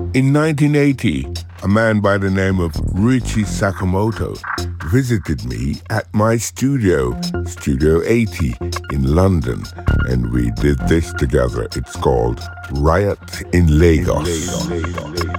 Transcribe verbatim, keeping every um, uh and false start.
In nineteen eighty, a man by the name of Richie Sakamoto visited me at my studio, Studio eighty in London, and we did this together. It's called Riot in Lagos.